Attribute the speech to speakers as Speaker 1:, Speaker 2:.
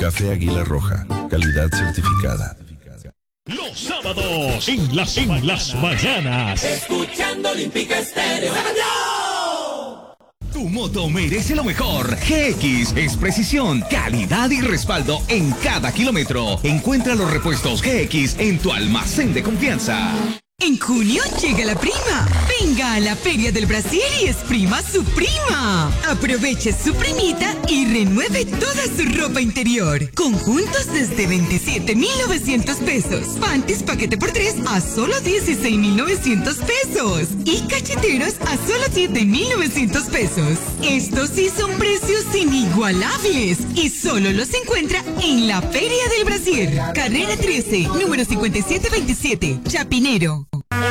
Speaker 1: Café Águila Roja, calidad certificada.
Speaker 2: Los sábados en las mañanas.
Speaker 3: Escuchando Olímpica Estéreo.
Speaker 4: Tu moto merece lo mejor. GX es precisión, calidad y respaldo en cada kilómetro. Encuentra los repuestos GX en tu almacén de confianza.
Speaker 5: En junio llega la prima. Venga a la Feria del Brasil y exprima su prima. Aproveche su primita y renueve toda su ropa interior. Conjuntos desde 27.900 pesos. Panties paquete por 3 a solo 16.900 pesos. Y cacheteros a solo 7.900 pesos. Estos sí son precios inigualables y solo los encuentra en la Feria del Brasil. Carrera 13, número 5727, Chapinero.